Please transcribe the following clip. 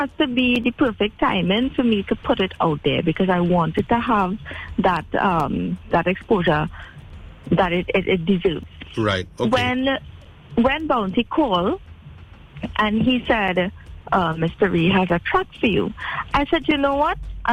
has to be the perfect timing for me to put it out there because I wanted to have that that exposure that it deserves. Right. Okay. When Bounty called and he said, Mr. Ree has a track for you, I said, you know what?